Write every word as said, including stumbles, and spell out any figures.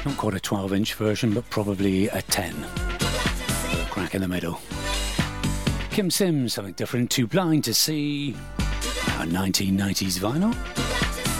Not quite a twelve inch version, but probably a ten. Crack in the middle. Kim Sims, something different. Too Blind to See. Our nineteen nineties vinyl.